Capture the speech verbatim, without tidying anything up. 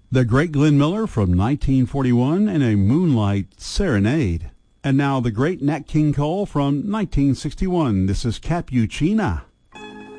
The Great Glenn Miller from nineteen forty-one and a Moonlight Serenade. And now the Great Nat King Cole from nineteen sixty-one. This is Capuchina.